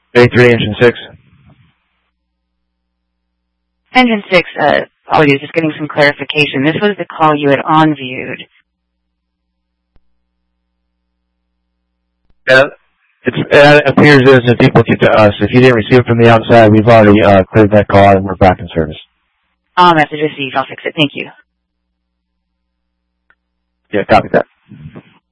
A3, engine 6. Engine 6, apologies, just getting some clarification. This was the call you had on-viewed. It appears as a duplicate to us. If you didn't receive it from the outside, we've already cleared that call and we're back in service. All message received. I'll fix it. Thank you. Yeah, copy that.